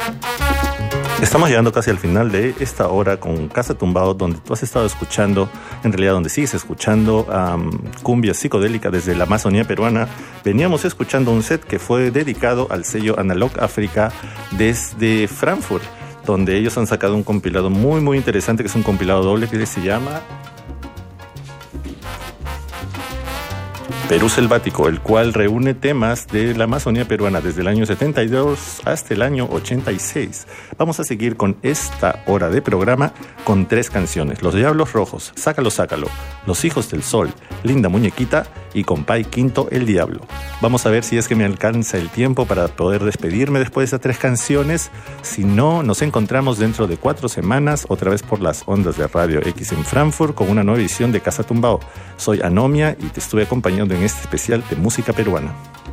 Estamos llegando casi al final de esta hora con Casa Tumbado, donde tú has estado escuchando, en realidad donde sigues escuchando cumbia psicodélica desde la Amazonía peruana. Veníamos escuchando un set que fue dedicado al sello Analog África desde Frankfurt, donde ellos han sacado un compilado muy muy interesante, que es un compilado doble que se llama Perú Selvático, el cual reúne temas de la Amazonía peruana desde el año 72 hasta el año 86. Vamos a seguir con esta hora de programa con 3 canciones: Los Diablos Rojos, Sácalo, Sácalo, Los Hijos del Sol, Linda Muñequita y Compay Quinto, El Diablo. Vamos a ver si es que me alcanza el tiempo para poder despedirme después de esas 3 canciones. Si no, nos encontramos dentro de 4 semanas, otra vez por las ondas de Radio X en Frankfurt, con una nueva edición de Casa Tumbao. Soy Anomia y te estuve acompañando en este especial de música peruana.